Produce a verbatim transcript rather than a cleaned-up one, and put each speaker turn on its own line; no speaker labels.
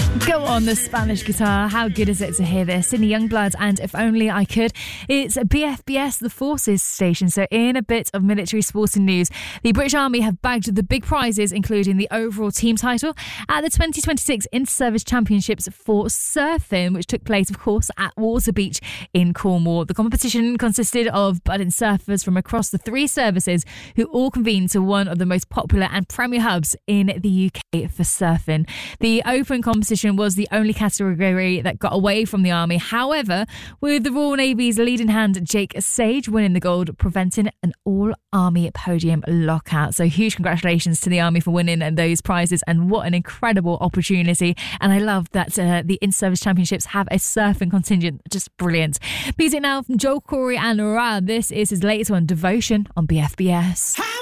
Go on, the Spanish guitar. How good is it to hear this? Sydney Youngblood and If Only I Could. It's B F B S, the Forces station. So in a bit of military sporting news, the British Army have bagged the big prizes, including the overall team title at the twenty twenty-six Inter-Service Championships for surfing, which took place, of course, at Waterbeach in Cornwall. The competition consisted of budding surfers from across the three services who all convened to one of the most popular and premier hubs in the U K for surfing. The open competition was the only category that got away from the Army. However, with the Royal Navy's leading hand, Jake Sage, winning the gold, preventing an all-Army podium lockout. So huge congratulations to the Army for winning those prizes, and what an incredible opportunity. And I love that uh, the In-Service Championships have a surfing contingent. Just brilliant. Music now from Joel Corey and Ra. This is his latest one, Devotion, on B F B S.